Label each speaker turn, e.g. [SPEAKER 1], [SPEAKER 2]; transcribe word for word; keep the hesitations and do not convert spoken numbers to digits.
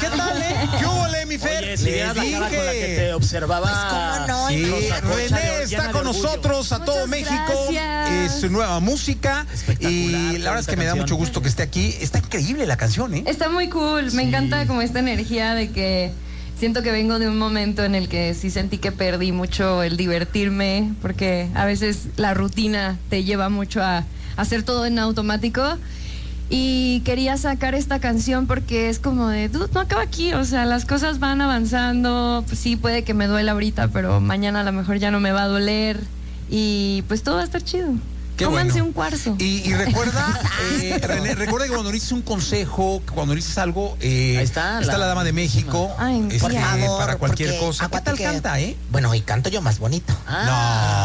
[SPEAKER 1] ¿qué tal, eh? ¿Qué hubo, mi Fer?
[SPEAKER 2] Oye, si
[SPEAKER 1] Le
[SPEAKER 2] vieras la cara con la que
[SPEAKER 1] dije.
[SPEAKER 2] te observaba.
[SPEAKER 3] Pues, ¿cómo no?
[SPEAKER 1] Sí,
[SPEAKER 2] Rosa Concha,
[SPEAKER 1] René
[SPEAKER 2] de-
[SPEAKER 1] está
[SPEAKER 2] llena
[SPEAKER 1] con
[SPEAKER 2] de orgullo.
[SPEAKER 1] nosotros, a todo
[SPEAKER 4] Muchas
[SPEAKER 1] México.
[SPEAKER 4] gracias.
[SPEAKER 1] Es su nueva música.
[SPEAKER 2] Espectacular,
[SPEAKER 1] Y la verdad es que me da
[SPEAKER 2] canción.
[SPEAKER 1] mucho gusto que esté aquí. Está increíble la canción, ¿eh?
[SPEAKER 4] Está muy cool, me
[SPEAKER 1] Sí.
[SPEAKER 4] encanta como esta energía de que siento que vengo de un momento en el que sí sentí que perdí mucho el divertirme, porque a veces la rutina te lleva mucho a hacer todo en automático. Y quería sacar esta canción porque es como de, dude, no acaba aquí, o sea, las cosas van avanzando, pues sí, puede que me duela ahorita, pero mañana a lo mejor ya no me va a doler y pues todo va a estar chido.
[SPEAKER 1] Qué
[SPEAKER 4] Cómanse
[SPEAKER 1] bueno.
[SPEAKER 4] un cuarzo.
[SPEAKER 1] Y, y recuerda, eh, René, recuerda que cuando dices un consejo, que cuando dices algo, eh,
[SPEAKER 2] Ahí está,
[SPEAKER 1] está
[SPEAKER 2] la-
[SPEAKER 1] la Dama de México,
[SPEAKER 4] Ay,
[SPEAKER 1] este,
[SPEAKER 3] Por favor,
[SPEAKER 1] para cualquier
[SPEAKER 3] porque
[SPEAKER 1] cosa. ¿Qué
[SPEAKER 3] aguanta
[SPEAKER 1] tal
[SPEAKER 3] que-
[SPEAKER 1] canta, eh?
[SPEAKER 3] Bueno, y canto yo más bonito.
[SPEAKER 2] Ah.
[SPEAKER 1] No.